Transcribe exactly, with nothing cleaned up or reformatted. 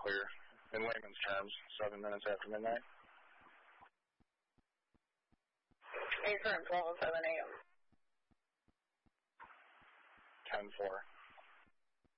clear. In layman's terms, seven minutes after midnight. Confirm twelve oh seven a.m. ten four.